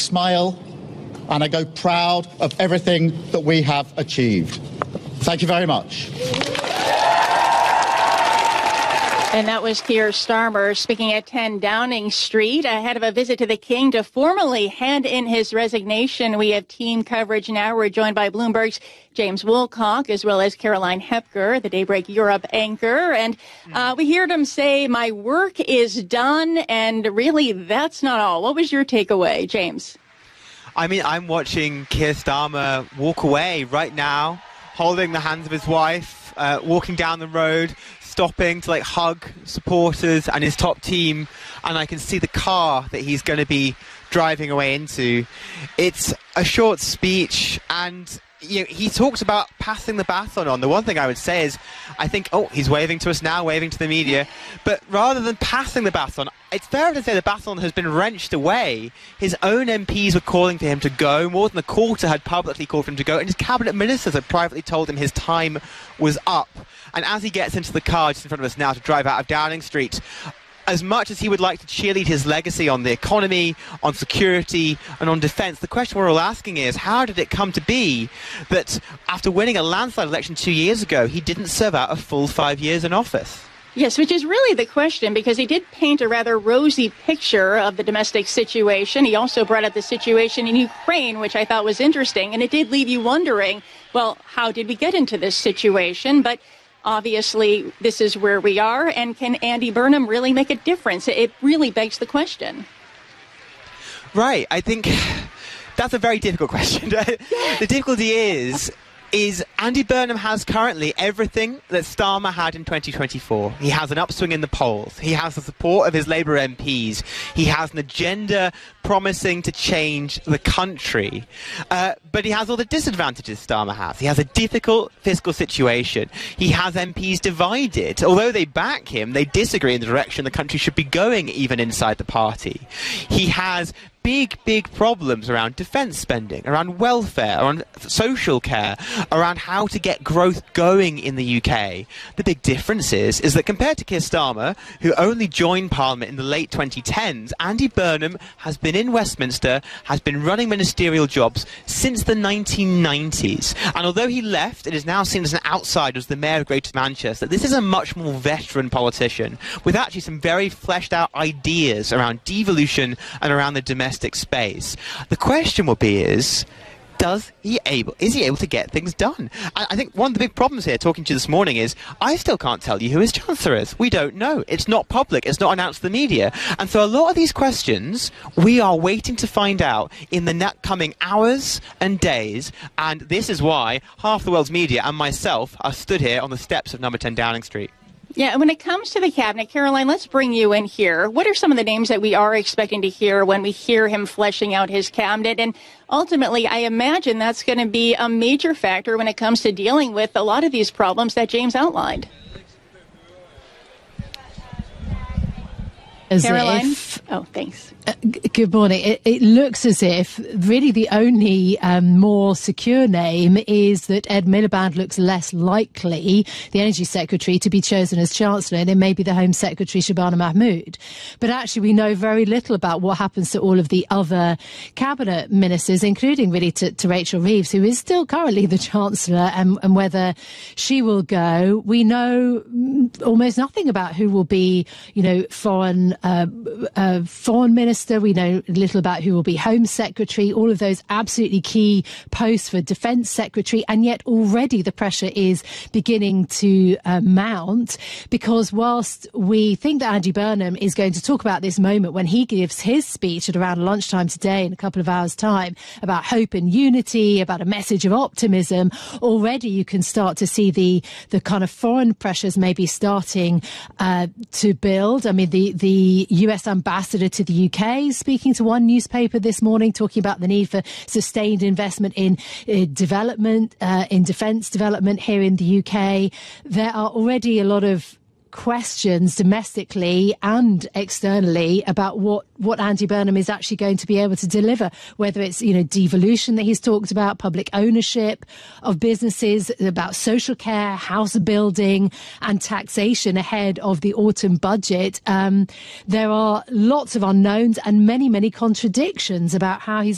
smile and I go proud of everything that we have achieved. Thank you very much. And that was Keir Starmer speaking at 10 Downing Street ahead of a visit to the King to formally hand in his resignation. We have team coverage now. We're joined by Bloomberg's James Woolcock, as well as Caroline Hepker, the Daybreak Europe anchor. And we heard him say, my work is done. And really, that's not all. What was your takeaway, James? I mean, I'm watching Keir Starmer walk away right now, holding the hands of his wife, walking down the road, stopping to hug supporters and his top team, and I can see the car that he's going to be driving away into. It's a short speech, and he talks about passing the baton on. The one thing I would say is, I think, he's waving to us now, waving to the media, but rather than passing the baton, it's fair to say the baton has been wrenched away. His own MPs were calling for him to go. More than a quarter had publicly called for him to go, and his cabinet ministers had privately told him his time was up. And as he gets into the car just in front of us now to drive out of Downing Street, as much as he would like to cheerlead his legacy on the economy, on security and on defence, the question we're all asking is, how did it come to be that after winning a landslide election 2 years ago, he didn't serve out a full 5 years in office? Yes, which is really the question, because he did paint a rather rosy picture of the domestic situation. He also brought up the situation in Ukraine, which I thought was interesting. And it did leave you wondering, well, how did we get into this situation? But obviously, this is where we are. And can Andy Burnham really make a difference? It really begs the question. Right. I think that's a very difficult question. The difficulty is Andy Burnham has currently everything that Starmer had in 2024. He has an upswing in the polls. He has the support of his Labour MPs. He has an agenda promising to change the country. But he has all the disadvantages Starmer has. He has a difficult fiscal situation. He has MPs divided. Although they back him, they disagree in the direction the country should be going, even inside the party. He has big problems around defence spending, around welfare, around social care, around how to get growth going in the UK. The big difference is that compared to Keir Starmer, who only joined Parliament in the late 2010s, Andy Burnham has been in Westminster, has been running ministerial jobs since the 1990s. And although he left and is now seen as an outsider as the Mayor of Greater Manchester, this is a much more veteran politician with actually some very fleshed out ideas around devolution and around the domestic space. The question will be is he able to get things done? I think one of the big problems here, talking to you this morning, is I still can't tell you who his Chancellor is. We don't know. It's not public. It's not announced to the media. And so a lot of these questions we are waiting to find out in the coming hours and days. And this is why half the world's media and myself are stood here on the steps of number 10 Downing Street. Yeah, when it comes to the cabinet, Caroline, let's bring you in here. What are some of the names that we are expecting to hear when we hear him fleshing out his cabinet? And ultimately, I imagine that's going to be a major factor when it comes to dealing with a lot of these problems that James outlined. Caroline? Oh, thanks. Good morning. It looks as if really the only more secure name is that Ed Miliband looks less likely, the Energy Secretary, to be chosen as Chancellor, and it may be the Home Secretary, Shabana Mahmood. But actually we know very little about what happens to all of the other cabinet ministers, including really to Rachel Reeves, who is still currently the Chancellor, and whether she will go. We know almost nothing about who will be, foreign minister. We know little about who will be Home Secretary, all of those absolutely key posts for Defence Secretary. And yet already the pressure is beginning to mount, because whilst we think that Andy Burnham is going to talk about this moment when he gives his speech at around lunchtime today in a couple of hours' time about hope and unity, about a message of optimism, already you can start to see the kind of foreign pressures maybe starting to build. I mean, the US ambassador to the UK speaking to one newspaper this morning, talking about the need for sustained investment in development, in defence development here in the UK. There are already a lot of questions domestically and externally about what Andy Burnham is actually going to be able to deliver, whether it's, devolution that he's talked about, public ownership of businesses, about social care, house building and taxation ahead of the autumn budget. There are lots of unknowns and many contradictions about how he's